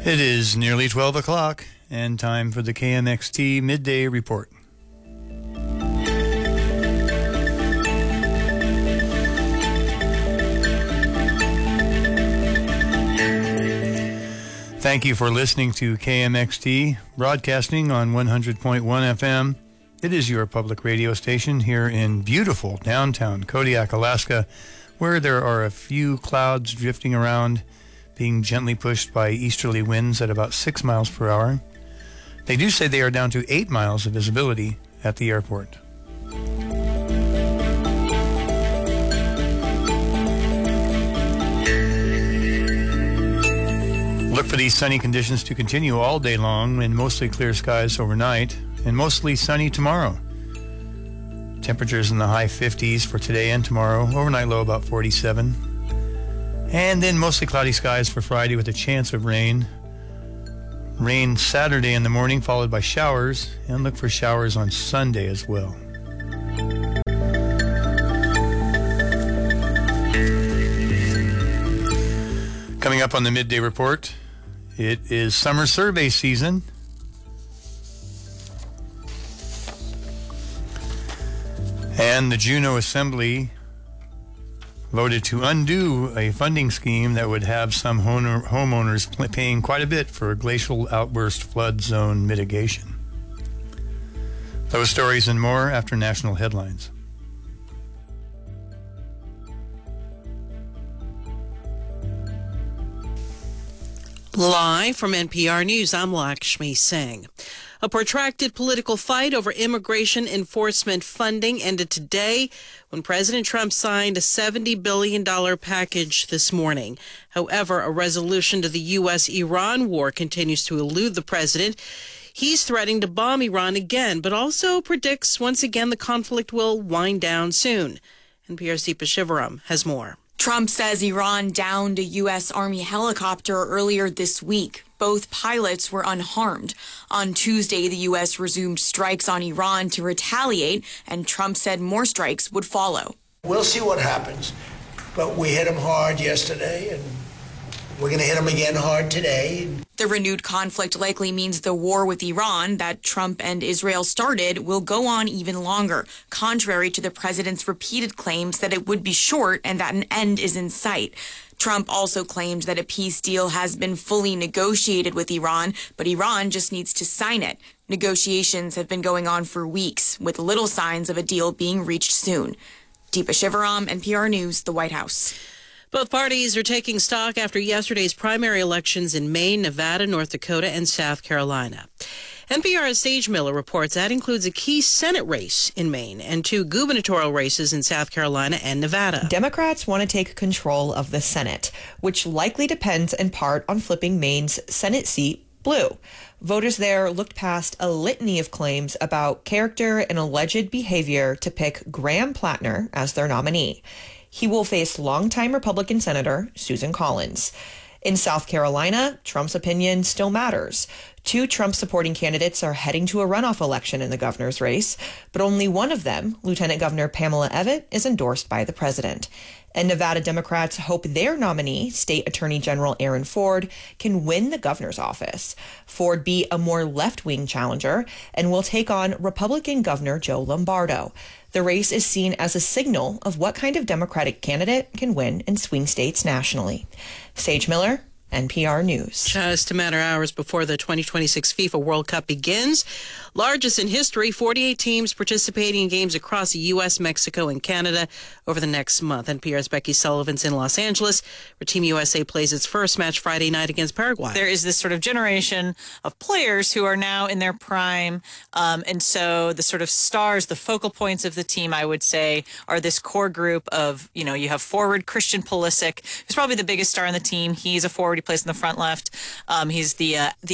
It is nearly 12 o'clock and time for the KMXT Midday Report. Thank you for listening to KMXT, broadcasting on 100.1 FM. It is your public radio station here in beautiful downtown Kodiak, Alaska, where there are a few clouds drifting around, being gently pushed by easterly winds at about 6 miles per hour. They do say they are down to 8 miles of visibility at the airport. Look for these sunny conditions to continue all day long, and mostly clear skies overnight, and mostly sunny tomorrow. Temperatures in the high 50s for today and tomorrow, overnight low about 47. And then mostly cloudy skies for Friday with a chance of rain. Rain Saturday in the morning, followed by showers, and look for showers on Sunday as well. Coming up on the Midday Report, it is summer survey season. And the Juneau Assembly voted to undo a funding scheme that would have some homeowners paying quite a bit for glacial outburst flood zone mitigation. Those stories and more after national headlines. Live from NPR News, I'm Lakshmi Singh. A protracted political fight over immigration enforcement funding ended today when President Trump signed a $70 billion package this morning. However, a resolution to the U.S.-Iran war continues to elude the president. He's threatening to bomb Iran again, but also predicts once again the conflict will wind down soon. NPR's Deepa Shivaram has more. Trump says Iran downed a U.S. Army helicopter earlier this week. Both pilots were unharmed. On Tuesday, the U.S. resumed strikes on Iran to retaliate, and Trump said more strikes would follow. We'll see what happens, but we hit them hard yesterday, and we're going to hit them again hard today. The renewed conflict likely means the war with Iran that Trump and Israel started will go on even longer, contrary to the president's repeated claims that it would be short and that an end is in sight. Trump also claimed that a peace deal has been fully negotiated with Iran, but Iran just needs to sign it. Negotiations have been going on for weeks, with little signs of a deal being reached soon. Deepa Shivaram, NPR News, the White House. Both parties are taking stock after yesterday's primary elections in Maine, Nevada, North Dakota, and South Carolina. NPR's Sage Miller reports that includes a key Senate race in Maine and 2 gubernatorial races in South Carolina and Nevada. Democrats want to take control of the Senate, which likely depends in part on flipping Maine's Senate seat blue. Voters there looked past a litany of claims about character and alleged behavior to pick Graham Plattner as their nominee. He will face longtime Republican Senator Susan Collins. In South Carolina, Trump's opinion still matters. 2 Trump-supporting candidates are heading to a runoff election in the governor's race, but only one of them, Lieutenant Governor Pamela Evette, is endorsed by the president. And Nevada Democrats hope their nominee, State Attorney General Aaron Ford, can win the governor's office. Ford be a more left-wing challenger and will take on Republican Governor Joe Lombardo. The race is seen as a signal of what kind of Democratic candidate can win in swing states nationally. Sage Miller, NPR News. Just a matter of hours before the 2026 FIFA World Cup begins. Largest in history, 48 teams participating in games across the U.S., Mexico, and Canada over the next month. NPR's Becky Sullivan's in Los Angeles, where Team USA plays its first match Friday night against Paraguay. There is this sort of generation of players who are now in their prime. And so the sort of stars, the focal points of the team, I would say, are this core group of, you have forward Christian Pulisic, who's probably the biggest star on the team. He's a forward. He plays in the front left. He's the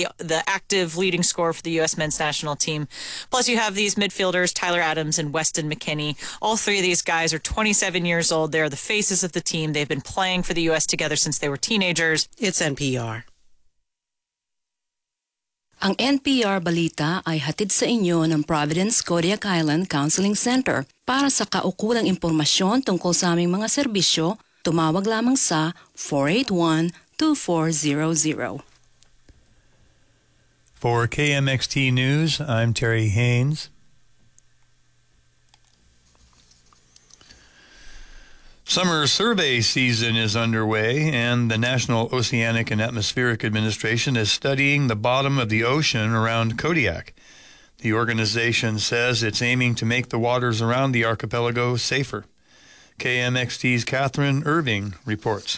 active leading scorer for the U.S. men's national team. Plus, you have these midfielders, Tyler Adams and Weston McKennie. All 3 of these guys are 27 years old. They're the faces of the team. They've been playing for the U.S. together since they were teenagers. It's NPR. Ang NPR Balita ay hatid sa inyo ng Providence Kodiak Island Counseling Center. Para sa kaukulang impormasyon tungkol sa aming mga serbisyo, tumawag lamang sa 481-2400. For KMXT News, I'm Terry Haynes. Summer survey season is underway, and the National Oceanic and Atmospheric Administration is studying the bottom of the ocean around Kodiak. The organization says it's aiming to make the waters around the archipelago safer. KMXT's Catherine Irving reports.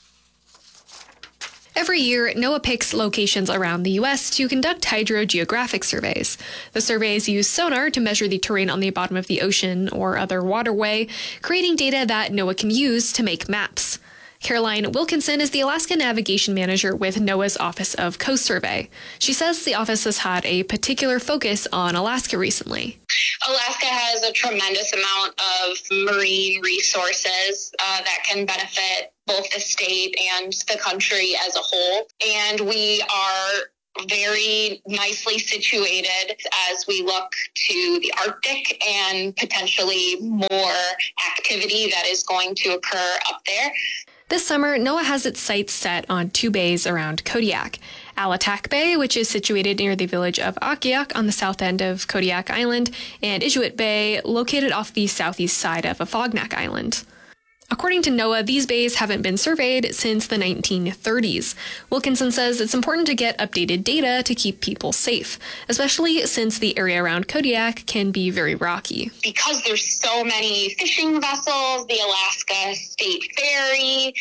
Every year, NOAA picks locations around the U.S. to conduct hydrogeographic surveys. The surveys use sonar to measure the terrain on the bottom of the ocean or other waterway, creating data that NOAA can use to make maps. Caroline Wilkinson is the Alaska Navigation Manager with NOAA's Office of Coast Survey. She says the office has had a particular focus on Alaska recently. Alaska has a tremendous amount of marine resources that can benefit both the state and the country as a whole. And we are very nicely situated as we look to the Arctic and potentially more activity that is going to occur up there. This summer, NOAA has its sights set on two bays around Kodiak. Alatak Bay, which is situated near the village of Akiak on the south end of Kodiak Island, and Inuit Bay, located off the southeast side of Afognak Island. According to NOAA, these bays haven't been surveyed since the 1930s. Wilkinson says it's important to get updated data to keep people safe, especially since the area around Kodiak can be very rocky. Because there's so many fishing vessels, the Alaska State Ferry,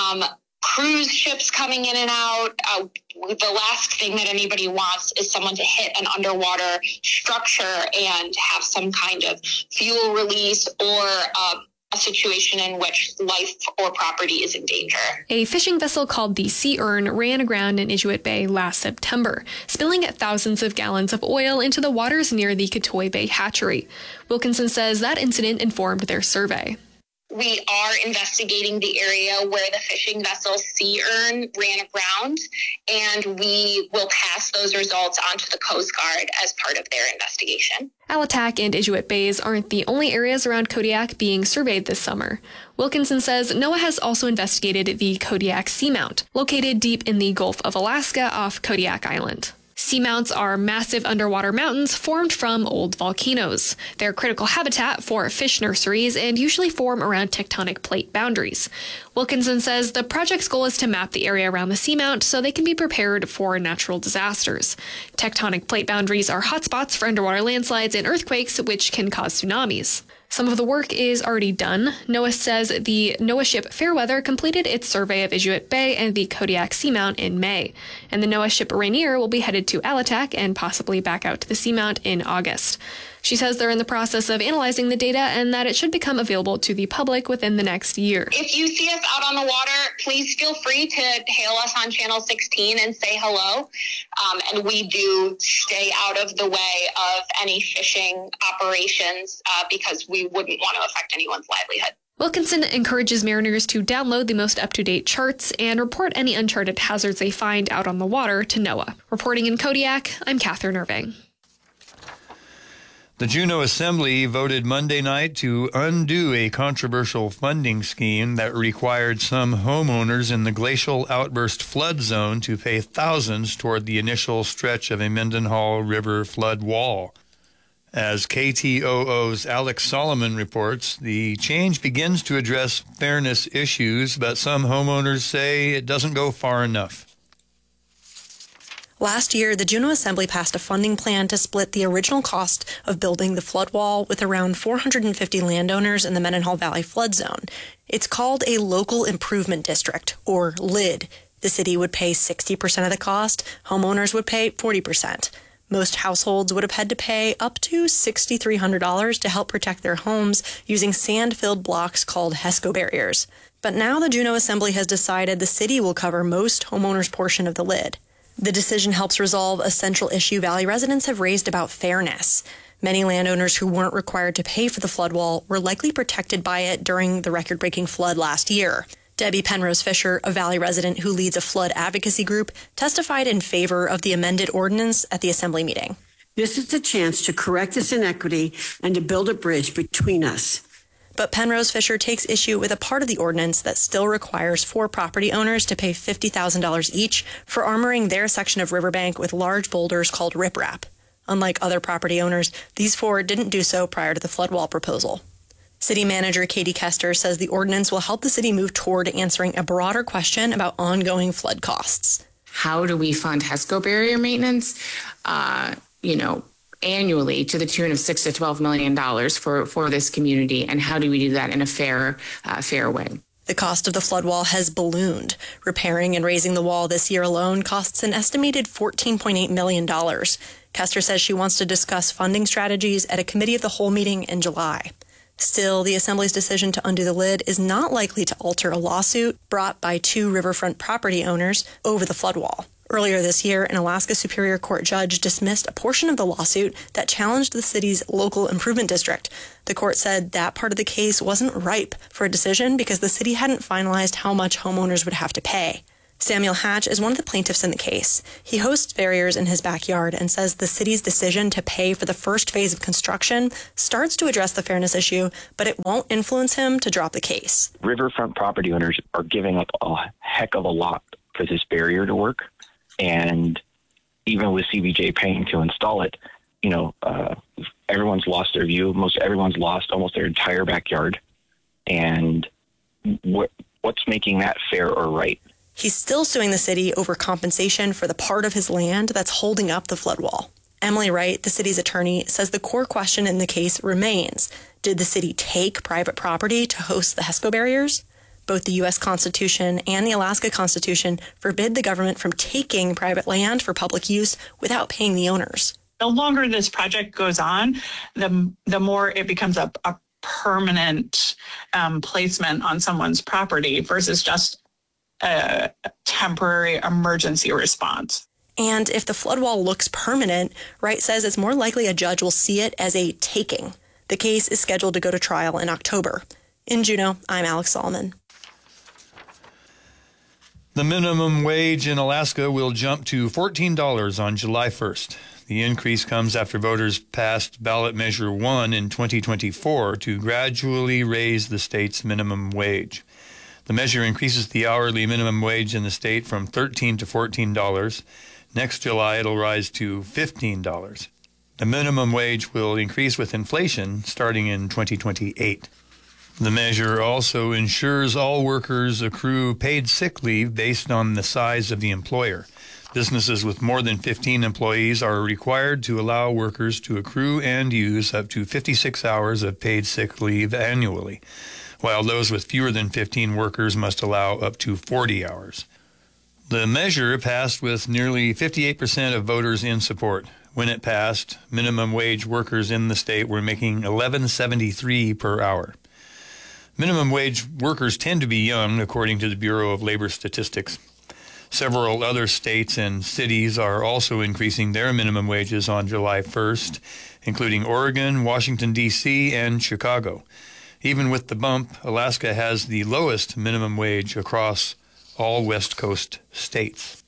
cruise ships coming in and out, the last thing that anybody wants is someone to hit an underwater structure and have some kind of fuel release or a situation in which life or property is in danger. A fishing vessel called the Sea Urn ran aground in Inuit Bay last September, spilling thousands of gallons of oil into the waters near the Katoy Bay hatchery. Wilkinson says that incident informed their survey. We are investigating the area where the fishing vessel Sea Urn ran aground, and we will pass those results on to the Coast Guard as part of their investigation. Alatak and Inuit Bays aren't the only areas around Kodiak being surveyed this summer. Wilkinson says NOAA has also investigated the Kodiak Seamount, located deep in the Gulf of Alaska off Kodiak Island. Seamounts are massive underwater mountains formed from old volcanoes. They're critical habitat for fish nurseries and usually form around tectonic plate boundaries. Wilkinson says the project's goal is to map the area around the seamount so they can be prepared for natural disasters. Tectonic plate boundaries are hotspots for underwater landslides and earthquakes, which can cause tsunamis. Some of the work is already done. NOAA says the NOAA ship Fairweather completed its survey of Inuit Bay and the Kodiak Seamount in May, and the NOAA ship Rainier will be headed to Alatak and possibly back out to the Seamount in August. She says they're in the process of analyzing the data and that it should become available to the public within the next year. If you see us out on the water, please feel free to hail us on Channel 16 and say hello. And we do stay out of the way of any fishing operations because we wouldn't want to affect anyone's livelihood. Wilkinson encourages mariners to download the most up-to-date charts and report any uncharted hazards they find out on the water to NOAA. Reporting in Kodiak, I'm Catherine Irving. The Juneau Assembly voted Monday night to undo a controversial funding scheme that required some homeowners in the glacial outburst flood zone to pay thousands toward the initial stretch of a Mendenhall River flood wall. As KTOO's Alex Solomon reports, the change begins to address fairness issues, but some homeowners say it doesn't go far enough. Last year, the Juneau Assembly passed a funding plan to split the original cost of building the flood wall with around 450 landowners in the Mendenhall Valley flood zone. It's called a Local Improvement District, or LID. The city would pay 60% of the cost, homeowners would pay 40%. Most households would have had to pay up to $6,300 to help protect their homes using sand-filled blocks called HESCO barriers. But now the Juneau Assembly has decided the city will cover most homeowners' portion of the LID. The decision helps resolve a central issue Valley residents have raised about fairness. Many landowners who weren't required to pay for the flood wall were likely protected by it during the record-breaking flood last year. Debbie Penrose Fisher, a Valley resident who leads a flood advocacy group, testified in favor of the amended ordinance at the Assembly meeting. This is the chance to correct this inequity and to build a bridge between us. But Penrose Fisher takes issue with a part of the ordinance that still requires 4 property owners to pay $50,000 each for armoring their section of riverbank with large boulders called riprap. Unlike other property owners, these 4 didn't do so prior to the flood wall proposal. City Manager Katie Kester says the ordinance will help the city move toward answering a broader question about ongoing flood costs. How do we fund HESCO barrier maintenance, annually to the tune of $6 to $12 million for this community, and how do we do that in a fair way? The cost of the flood wall has ballooned. Repairing and raising the wall this year alone costs an estimated $14.8 million. Kester says she wants to discuss funding strategies at a committee of the whole meeting in July. Still, the Assembly's decision to undo the lid is not likely to alter a lawsuit brought by 2 riverfront property owners over the flood wall. Earlier this year, an Alaska Superior Court judge dismissed a portion of the lawsuit that challenged the city's local improvement district. The court said that part of the case wasn't ripe for a decision because the city hadn't finalized how much homeowners would have to pay. Samuel Hatch is one of the plaintiffs in the case. He hosts barriers in his backyard and says the city's decision to pay for the first phase of construction starts to address the fairness issue, but it won't influence him to drop the case. Riverfront property owners are giving up a heck of a lot for this barrier to work. And even with CBJ paying to install it, everyone's lost their view. Most everyone's lost almost their entire backyard. And what's making that fair or right? He's still suing the city over compensation for the part of his land that's holding up the flood wall. Emily Wright, the city's attorney, says the core question in the case remains: did the city take private property to host the HESCO barriers? Both the U.S. Constitution and the Alaska Constitution forbid the government from taking private land for public use without paying the owners. The longer this project goes on, the more it becomes a permanent placement on someone's property versus just a temporary emergency response. And if the flood wall looks permanent, Wright says it's more likely a judge will see it as a taking. The case is scheduled to go to trial in October. In Juneau, I'm Alex Solomon. The minimum wage in Alaska will jump to $14 on July 1st. The increase comes after voters passed ballot measure 1 in 2024 to gradually raise the state's minimum wage. The measure increases the hourly minimum wage in the state from $13 to $14. Next July, it'll rise to $15. The minimum wage will increase with inflation starting in 2028. The measure also ensures all workers accrue paid sick leave based on the size of the employer. Businesses with more than 15 employees are required to allow workers to accrue and use up to 56 hours of paid sick leave annually, while those with fewer than 15 workers must allow up to 40 hours. The measure passed with nearly 58% of voters in support. When it passed, minimum wage workers in the state were making $11.73 per hour. Minimum wage workers tend to be young, according to the Bureau of Labor Statistics. Several other states and cities are also increasing their minimum wages on July 1st, including Oregon, Washington, D.C., and Chicago. Even with the bump, Alaska has the lowest minimum wage across all West Coast states.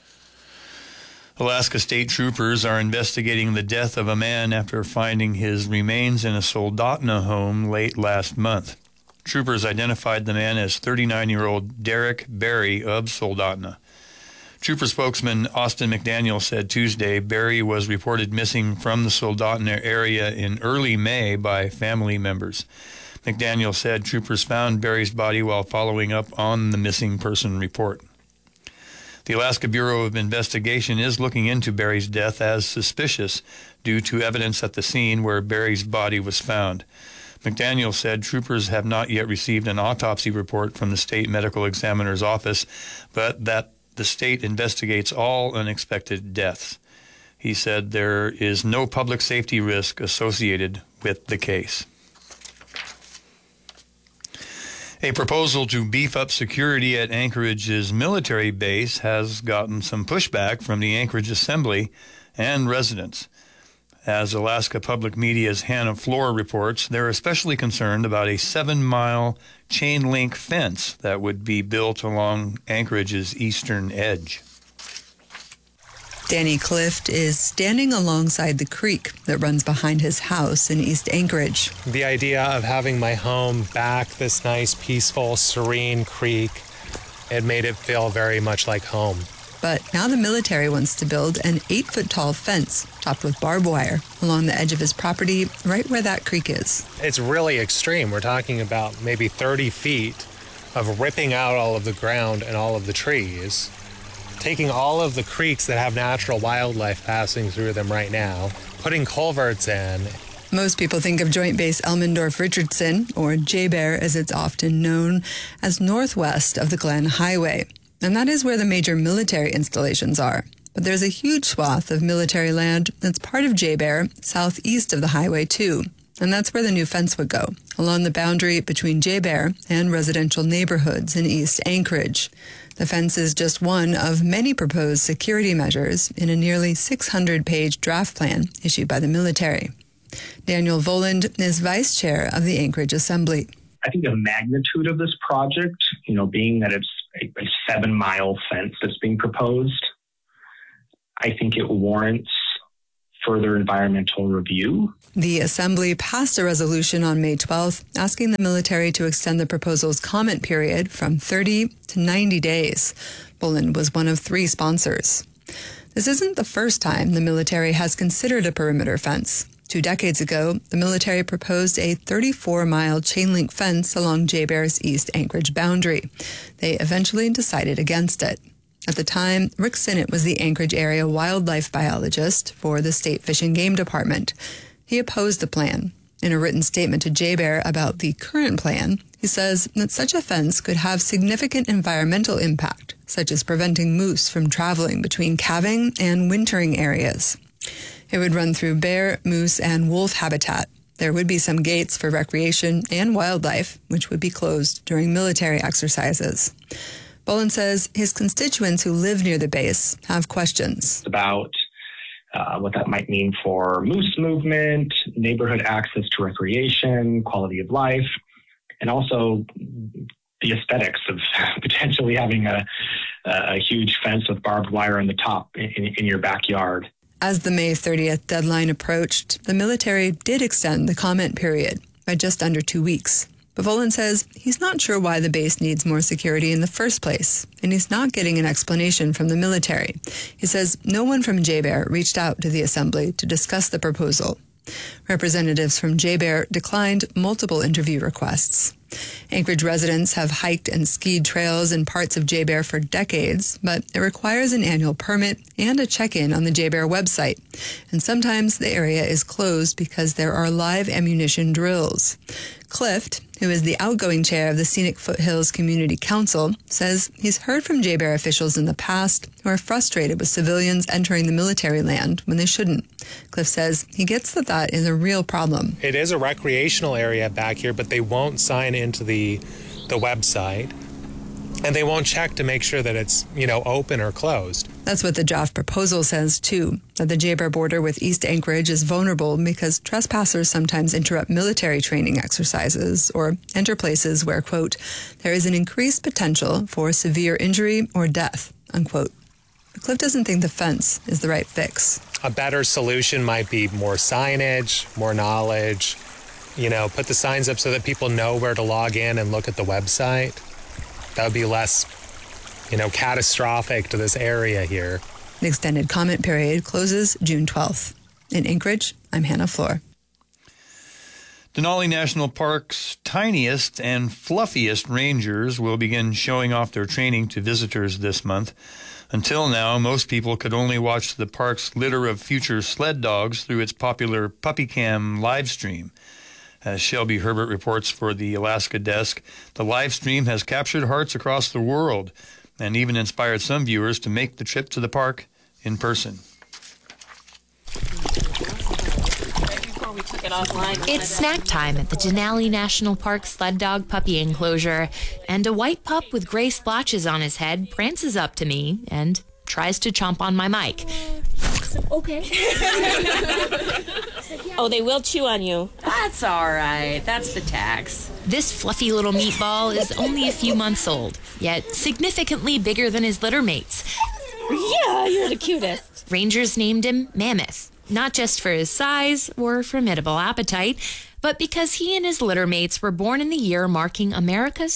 Alaska state troopers are investigating the death of a man after finding his remains in a Soldotna home late last month. Troopers identified the man as 39-year-old Derek Berry of Soldotna. Trooper spokesman Austin McDaniel said Tuesday Berry was reported missing from the Soldotna area in early May by family members. McDaniel said troopers found Berry's body while following up on the missing person report. The Alaska Bureau of Investigation is looking into Berry's death as suspicious due to evidence at the scene where Berry's body was found. McDaniel said troopers have not yet received an autopsy report from the state medical examiner's office, but that the state investigates all unexpected deaths. He said there is no public safety risk associated with the case. A proposal to beef up security at Anchorage's military base has gotten some pushback from the Anchorage Assembly and residents. As Alaska Public Media's Hannah Floor reports, they're especially concerned about a 7-mile chain-link fence that would be built along Anchorage's eastern edge. Danny Clift is standing alongside the creek that runs behind his house in East Anchorage. The idea of having my home back this nice, peaceful, serene creek, it made it feel very much like home. But now the military wants to build an 8-foot-tall fence topped with barbed wire along the edge of his property, right where that creek is. It's really extreme. We're talking about maybe 30 feet of ripping out all of the ground and all of the trees, taking all of the creeks that have natural wildlife passing through them right now, putting culverts in. Most people think of Joint Base Elmendorf-Richardson, or JBER as it's often known, as northwest of the Glen Highway. And that is where the major military installations are. But there's a huge swath of military land that's part of JBER, southeast of the highway too. And that's where the new fence would go, along the boundary between JBER and residential neighborhoods in East Anchorage. The fence is just one of many proposed security measures in a nearly 600-page draft plan issued by the military. Daniel Voland is vice chair of the Anchorage Assembly. I think the magnitude of this project, being that it's a 7-mile fence that's being proposed, I think it warrants further environmental review. The Assembly passed a resolution on May 12th asking the military to extend the proposal's comment period from 30 to 90 days. Boland was one of 3 sponsors. This isn't the first time the military has considered a perimeter fence. 2 decades ago, the military proposed a 34-mile chain-link fence along JBER's East Anchorage boundary. They eventually decided against it. At the time, Rick Sinnott was the Anchorage area wildlife biologist for the State Fish and Game Department. He opposed the plan. In a written statement to JBER about the current plan, he says that such a fence could have significant environmental impact, such as preventing moose from traveling between calving and wintering areas. It would run through bear, moose, and wolf habitat. There would be some gates for recreation and wildlife, which would be closed during military exercises. Boland says his constituents who live near the base have questions about what that might mean for moose movement, neighborhood access to recreation, quality of life, and also the aesthetics of potentially having a huge fence with barbed wire on the top in your backyard. As the May 30th deadline approached, the military did extend the comment period by just under 2 weeks. But Voland says he's not sure why the base needs more security in the first place, and he's not getting an explanation from the military. He says no one from JBER reached out to the Assembly to discuss the proposal. Representatives from JBER declined multiple interview requests. Anchorage residents have hiked and skied trails in parts of JBER for decades, but it requires an annual permit and a check-in on the JBER website. And sometimes the area is closed because there are live ammunition drills. Clift, who is the outgoing chair of the Scenic Foothills Community Council, says he's heard from JBER officials in the past who are frustrated with civilians entering the military land when they shouldn't. Clift says he gets that is a real problem. It is a recreational area back here, but they won't sign into the website, and they won't check to make sure that it's, open or closed. That's what the draft proposal says, too, that the JBER border with East Anchorage is vulnerable because trespassers sometimes interrupt military training exercises or enter places where, quote, there is an increased potential for severe injury or death, unquote. But Cliff doesn't think the fence is the right fix. A better solution might be more signage, more knowledge, put the signs up so that people know where to log in and look at the website. That would be less, catastrophic to this area here. The extended comment period closes June 12th. In Anchorage, I'm Hannah Floor. Denali National Park's tiniest and fluffiest rangers will begin showing off their training to visitors this month. Until now, most people could only watch the park's litter of future sled dogs through its popular Puppy Cam live stream. As Shelby Herbert reports for the Alaska Desk, the live stream has captured hearts across the world and even inspired some viewers to make the trip to the park in person. It's snack time at the Denali National Park Sled Dog Puppy Enclosure, and a white pup with gray splotches on his head prances up to me and tries to chomp on my mic. Okay. Oh, they will chew on you. That's all right. That's the tax. This fluffy little meatball is only a few months old, yet significantly bigger than his litter mates. Yeah, you're the cutest. Rangers named him Mammoth, not just for his size or formidable appetite, but because he and his littermates were born in the year marking America's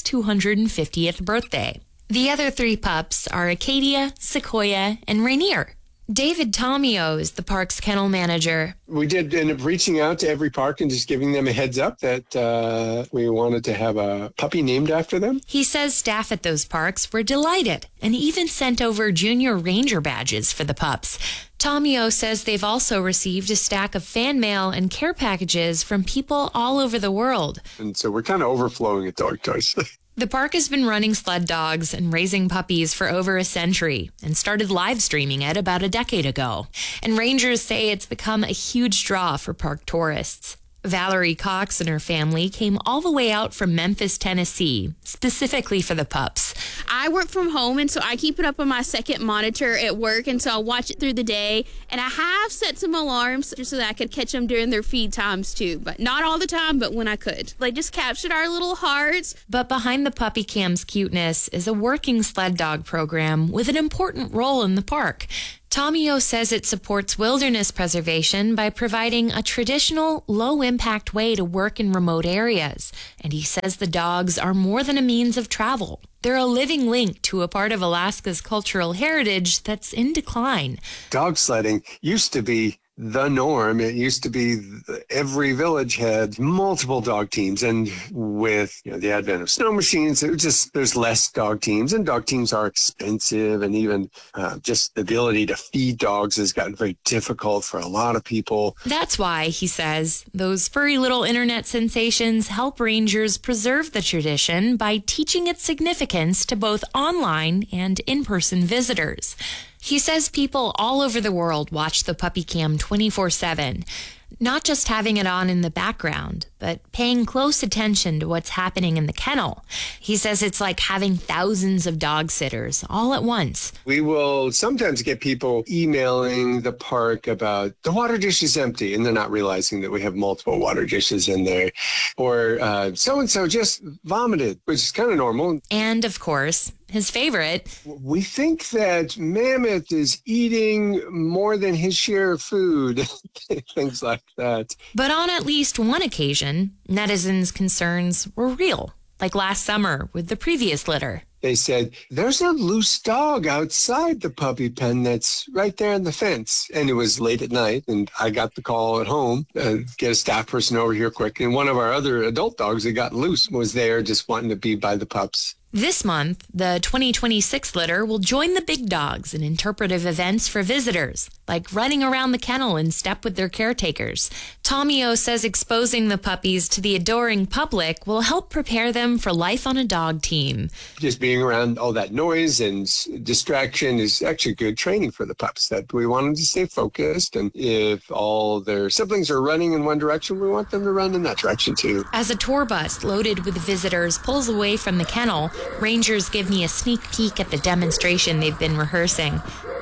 250th birthday. The other 3 pups are Acadia, Sequoia, and Rainier. David Tomio is the park's kennel manager. We did end up reaching out to every park and just giving them a heads up that we wanted to have a puppy named after them. He says staff at those parks were delighted and even sent over junior ranger badges for the pups. Tomio says they've also received a stack of fan mail and care packages from people all over the world. And so we're kind of overflowing with dog toys. The park has been running sled dogs and raising puppies for over a century and started live streaming it about a decade ago. And rangers say it's become a huge draw for park tourists. Valerie Cox and her family came all the way out from Memphis, Tennessee, specifically for the pups. I work from home, and so I keep it up on my second monitor at work, and so I'll watch it through the day. And I have set some alarms just so that I could catch them during their feed times, too. But not all the time, but when I could. They just captured our little hearts. But behind the puppy cam's cuteness is a working sled dog program with an important role in the park. Tomio says it supports wilderness preservation by providing a traditional, low-impact way to work in remote areas. And he says the dogs are more than a means of travel. They're a living link to a part of Alaska's cultural heritage that's in decline. Dog sledding used to be the norm. It used to be every village had multiple dog teams, and with the advent of snow machines, there's less dog teams, and dog teams are expensive, and even just the ability to feed dogs has gotten very difficult for a lot of people. That's why, he says, those furry little internet sensations help rangers preserve the tradition by teaching its significance to both online and in-person visitors. He says people all over the world watch the puppy cam 24/7, not just having it on in the background, but paying close attention to what's happening in the kennel. He says it's like having thousands of dog sitters all at once. We will sometimes get people emailing the park about the water dish is empty, and they're not realizing that we have multiple water dishes in there. Or so-and-so just vomited, which is kind of normal. And, of course, his favorite. We think that Mammoth is eating more than his share of food, things like that. But on at least one occasion, netizens' concerns were real, like last summer with the previous litter. They said, there's a loose dog outside the puppy pen that's right there on the fence. And it was late at night, and I got the call at home, get a staff person over here quick. And one of our other adult dogs that got loose was there just wanting to be by the pups. This month, the 2026 litter will join the big dogs in interpretive events for visitors, like running around the kennel in step with their caretakers. Tomio says exposing the puppies to the adoring public will help prepare them for life on a dog team. Just being around all that noise and distraction is actually good training for the pups, that we want them to stay focused. And if all their siblings are running in one direction, we want them to run in that direction too. As a tour bus loaded with visitors pulls away from the kennel, rangers give me a sneak peek at the demonstration they've been rehearsing.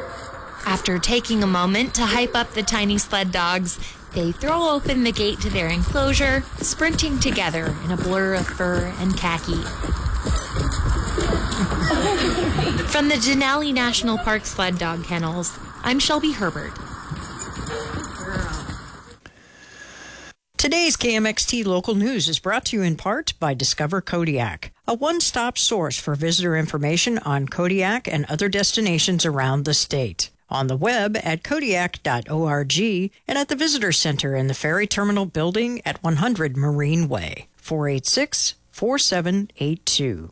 After taking a moment to hype up the tiny sled dogs, they throw open the gate to their enclosure, sprinting together in a blur of fur and khaki. From the Denali National Park Sled Dog Kennels, I'm Shelby Herbert. Today's KMXT Local News is brought to you in part by Discover Kodiak, a one-stop source for visitor information on Kodiak and other destinations around the state. On the web at kodiak.org and at the Visitor Center in the Ferry Terminal Building at 100 Marine Way, 486-4782.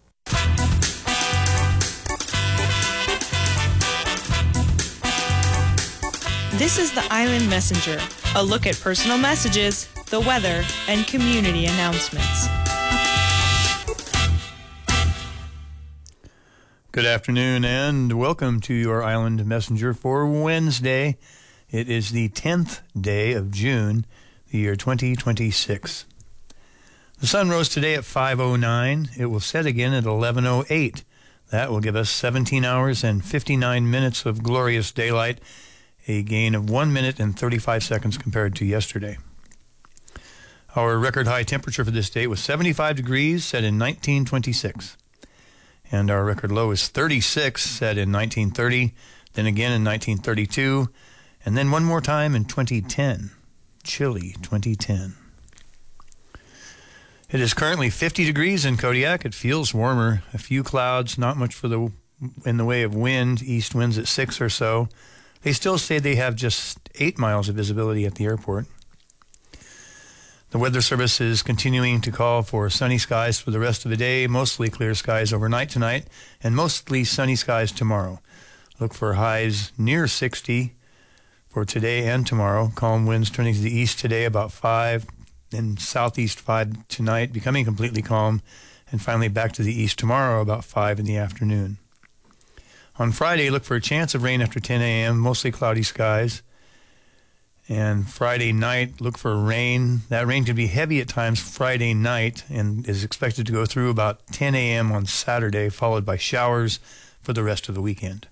This is the Island Messenger, a look at personal messages, the weather, and community announcements. Good afternoon and welcome to your Island Messenger for Wednesday. It is the 10th day of June, the year 2026. The sun rose today at 5:09. It will set again at 11:08. That will give us 17 hours and 59 minutes of glorious daylight, a gain of 1 minute and 35 seconds compared to yesterday. Our record high temperature for this date was 75 degrees, set in 1926. And our record low is 36, set in 1930. then again in 1932, and then one more time in 2010. Chilly 2010. It is currently 50 degrees in Kodiak. It feels warmer. A few clouds, not much in the way of wind, east winds at 6 or so. They still say they have just 8 miles of visibility at the airport. The Weather Service is continuing to call for sunny skies for the rest of the day, mostly clear skies overnight tonight, and mostly sunny skies tomorrow. Look for highs near 60 for today and tomorrow. Calm winds turning to the east today about 5, and southeast 5 tonight, becoming completely calm, and finally back to the east tomorrow about 5 in the afternoon. On Friday, look for a chance of rain after 10 a.m., mostly cloudy skies. And Friday night, look for rain. That rain can be heavy at times Friday night and is expected to go through about 10 a.m. on Saturday, followed by showers for the rest of the weekend.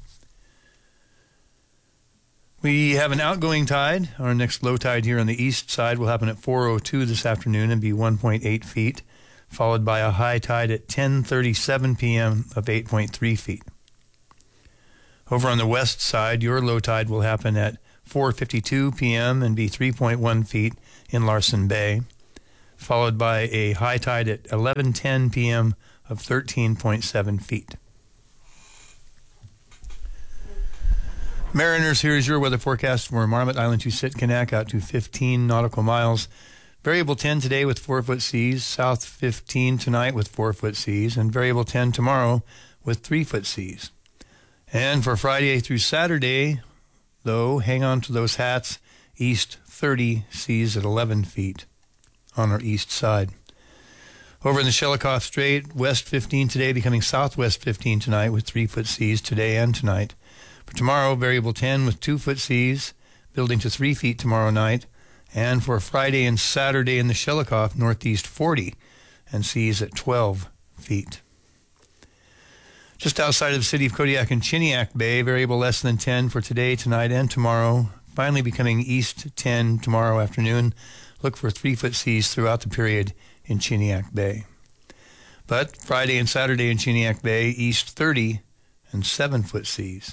We have an outgoing tide. Our next low tide here on the east side will happen at 4:02 this afternoon and be 1.8 feet, followed by a high tide at 10:37 p.m. of 8.3 feet. Over on the west side, your low tide will happen at 4:52 p.m. and be 3.1 feet in Larsen Bay, followed by a high tide at 11:10 p.m. of 13.7 feet. Mariners, here is your weather forecast for Marmot Island to Sitkinak out to 15 nautical miles. Variable 10 today with 4-foot seas, south 15 tonight with 4-foot seas, and variable 10 tomorrow with 3-foot seas. And for Friday through Saturday, though, hang on to those hats, east 30 seas at 11 feet on our east side. Over in the Shelikof Strait, west 15 today, becoming southwest 15 tonight with 3-foot seas today and tonight. For tomorrow, variable 10 with 2-foot seas, building to 3 feet tomorrow night. And for Friday and Saturday in the Shelikof, northeast 40 and seas at 12 feet. Just outside of the city of Kodiak and Chiniak Bay, variable less than 10 for today, tonight, and tomorrow. Finally becoming east 10 tomorrow afternoon. Look for 3-foot seas throughout the period in Chiniak Bay. But Friday and Saturday in Chiniak Bay, east 30 and 7-foot seas.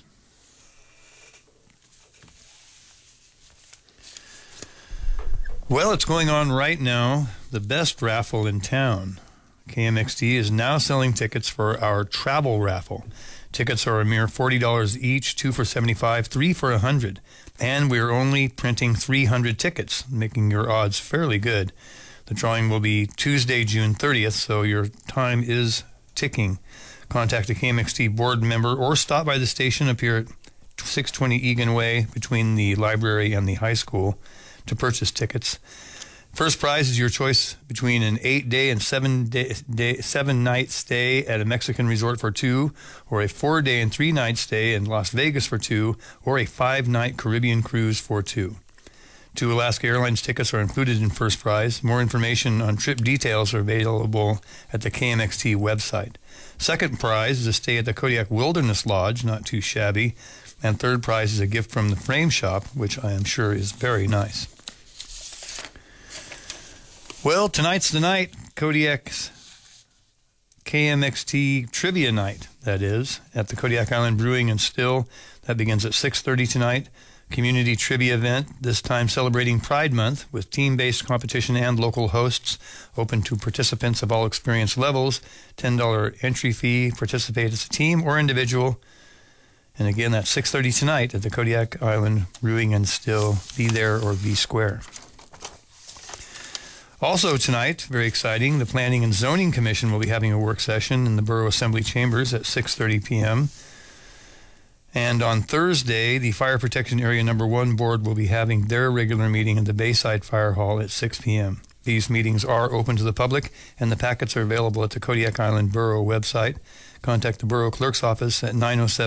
Well, it's going on right now, the best raffle in town. KMXT is now selling tickets for our travel raffle. Tickets are a mere $40 each, 2 for $75, 3 for $100. And we're only printing 300 tickets, making your odds fairly good. The drawing will be Tuesday, June 30th, so your time is ticking. Contact a KMXT board member or stop by the station up here at 620 Egan Way between the library and the high school to purchase tickets. First prize is your choice between an 8-day and 7-night stay at a Mexican resort for 2, or a 4-day and 3-night stay in Las Vegas for 2, or a 5-night Caribbean cruise for 2. 2 Alaska Airlines tickets are included in first prize. More information on trip details are available at the KMXT website. Second prize is a stay at the Kodiak Wilderness Lodge, not too shabby. And third prize is a gift from the Frame Shop, which I am sure is very nice. Well, tonight's the night, Kodiak's KMXT Trivia Night, that is, at the Kodiak Island Brewing and Still. That begins at 6:30 tonight. Community trivia event, this time celebrating Pride Month with team-based competition and local hosts, open to participants of all experience levels. $10 entry fee, participate as a team or individual. And again, that's 6:30 tonight at the Kodiak Island Brewing and Still. Be there or be square. Also tonight, very exciting, the Planning and Zoning Commission will be having a work session in the Borough Assembly Chambers at 6:30 p.m. And on Thursday, the Fire Protection Area Number 1 Board will be having their regular meeting in the Bayside Fire Hall at 6 p.m. These meetings are open to the public, and the packets are available at the Kodiak Island Borough website. Contact the Borough Clerk's office at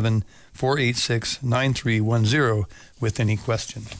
907-486-9310 with any questions.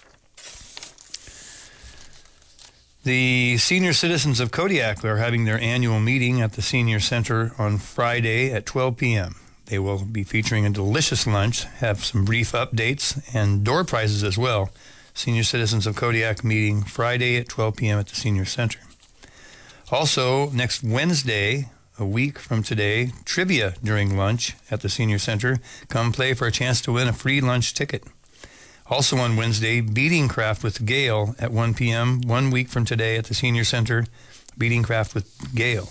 The senior citizens of Kodiak are having their annual meeting at the Senior Center on Friday at 12 p.m. They will be featuring a delicious lunch, have some brief updates, and door prizes as well. Senior Citizens of Kodiak meeting Friday at 12 p.m. at the Senior Center. Also, next Wednesday, a week from today, trivia during lunch at the Senior Center. Come play for a chance to win a free lunch ticket. Also on Wednesday, Beating Craft with Gail at 1 p.m. 1 week from today at the Senior Center. Beating Craft with Gail.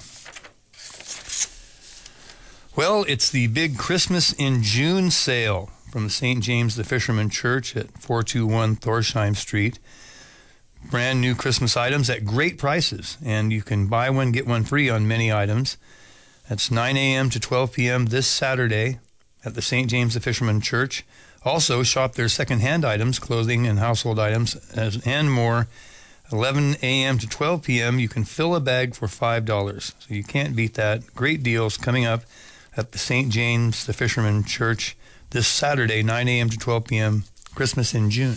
Well, it's the big Christmas in June sale from the St. James the Fisherman Church at 421 Thorsheim Street. Brand new Christmas items at great prices, and you can buy one, get one free on many items. That's 9 a.m. to 12 p.m. this Saturday at the St. James the Fisherman Church. Also, shop their second-hand items, clothing and household items, and more. 11 a.m. to 12 p.m. You can fill a bag for $5. So you can't beat that. Great deals coming up at the St. James the Fisherman Church this Saturday, 9 a.m. to 12 p.m., Christmas in June.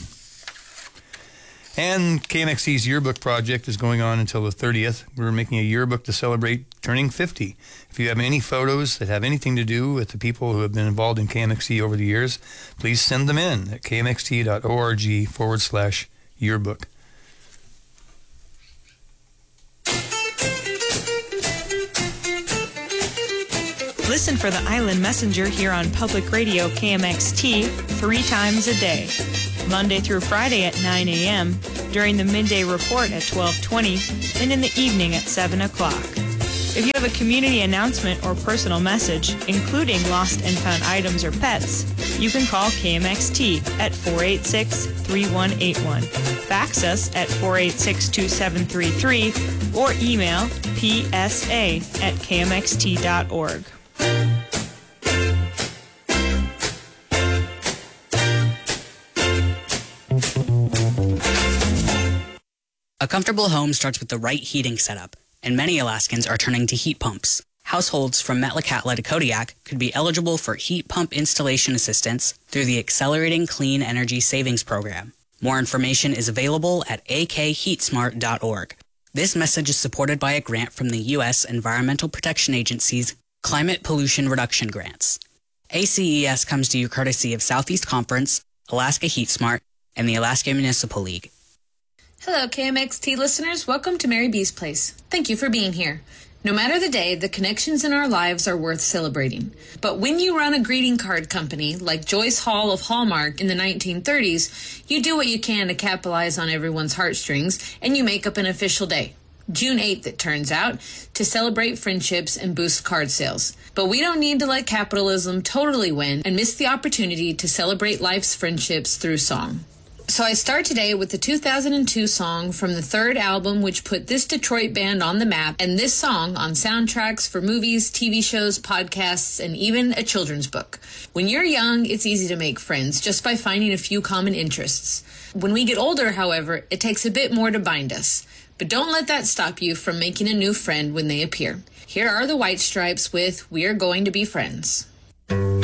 And KMXT's yearbook project is going on until the 30th. We're making a yearbook to celebrate turning 50. If you have any photos that have anything to do with the people who have been involved in KMXT over the years, please send them in at kmxt.org/yearbook. Listen for the Island Messenger here on Public Radio KMXT 3 times a day, Monday through Friday at 9 a.m., during the midday report at 12:20, and in the evening at 7 o'clock. If you have a community announcement or personal message, including lost and found items or pets, you can call KMXT at 486-3181, fax us at 486-2733, or email psa@kmxt.org. A comfortable home starts with the right heating setup, and many Alaskans are turning to heat pumps. Households from Metlakatla to Kodiak could be eligible for heat pump installation assistance through the Accelerating Clean Energy Savings Program. More information is available at akheatsmart.org. This message is supported by a grant from the U.S. Environmental Protection Agency's Climate Pollution Reduction Grants. ACES comes to you courtesy of Southeast Conference, Alaska Heat Smart, and the Alaska Municipal League. Hello, KMXT listeners. Welcome to Mary B's Place. Thank you for being here. No matter the day, the connections in our lives are worth celebrating. But when you run a greeting card company like Joyce Hall of Hallmark in the 1930s, you do what you can to capitalize on everyone's heartstrings, and you make up an official day. June 8th, it turns out, to celebrate friendships and boost card sales. But we don't need to let capitalism totally win and miss the opportunity to celebrate life's friendships through song. So I start today with the 2002 song from the third album, which put this Detroit band on the map, and this song on soundtracks for movies, TV shows, podcasts, and even a children's book. When you're young, it's easy to make friends just by finding a few common interests. When we get older, however, it takes a bit more to bind us. But don't let that stop you from making a new friend when they appear. Here are the White Stripes with "We're Going to Be Friends."